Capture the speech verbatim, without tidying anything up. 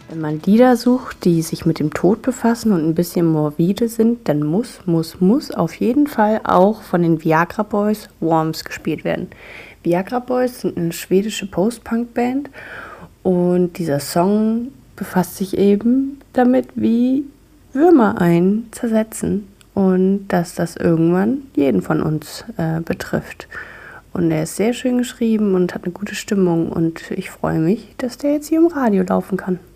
Wenn man Lieder sucht, die sich mit dem Tod befassen und ein bisschen morbide sind, dann muss, muss, muss auf jeden Fall auch von den Viagra Boys Worms gespielt werden. Viagra Boys sind eine schwedische Post-Punk-Band und dieser Song befasst sich eben damit, wie Würmer einen zersetzen und dass das irgendwann jeden von uns äh, betrifft. Und er ist sehr schön geschrieben und hat eine gute Stimmung und ich freue mich, dass der jetzt hier im Radio laufen kann.